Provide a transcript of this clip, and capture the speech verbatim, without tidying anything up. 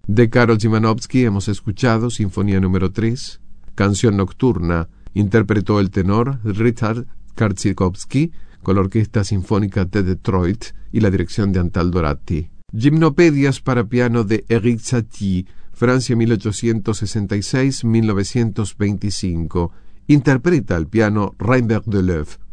De Karol Szymanowski hemos escuchado Sinfonía número tres, Canción Nocturna. Interpretó el tenor Richard Karczykowski con la Orquesta Sinfónica de Detroit y la dirección de Antal Doratti. Gimnopedias para piano de Éric Satie, Francia mil ochocientos sesenta y seis a mil novecientos veinticinco. Interpreta al piano Reinbert Deleuve.